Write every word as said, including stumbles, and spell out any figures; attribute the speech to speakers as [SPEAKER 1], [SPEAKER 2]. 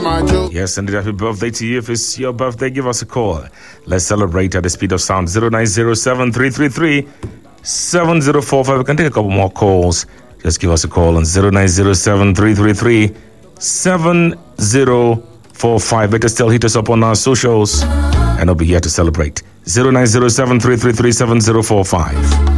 [SPEAKER 1] Yes, and happy birthday to you. If it's your birthday, give us a call. Let's celebrate at the speed of sound. zero nine zero seven three three three seven zero four five. We can take a couple more calls. Just give us a call on zero nine zero seven three three three seven zero four five. Better still, hit us up on our socials, and I'll be here to celebrate. zero nine zero seven three three three seven zero four five.